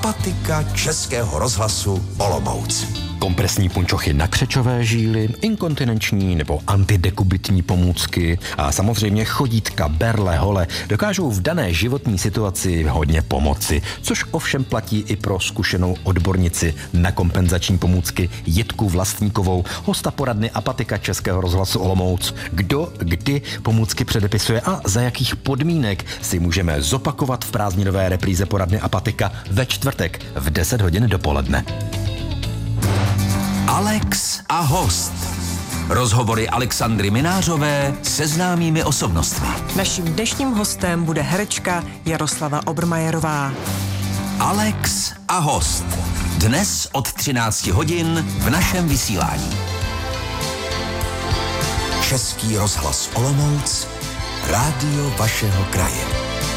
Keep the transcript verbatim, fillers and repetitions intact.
apatika Českého rozhlasu Olomouc. Kompresní punčochy na křečové žíly, inkontinenční nebo antidekubitní pomůcky a samozřejmě chodítka, berle, hole dokážou v dané životní situaci hodně pomoci, což ovšem platí i pro zkušenou odbornici na kompenzační pomůcky Jitku Vlastníkovou, hosta poradny apatika Českého rozhlasu Olomouc. Kdo kdy pomůcky předepisuje a za jakých podmínek si můžeme zopakovat v prázdninové repríze poradny apatika ve čtvrtek v deset hodin dopoledne. Alex a host. Rozhovory Alexandry Minářové se známými osobnostmi. Naším dnešním hostem bude herečka Jaroslava Obermajerová. Alex a host. Dnes od třinácti hodin v našem vysílání. Český rozhlas Olomouc, rádio vašeho kraje.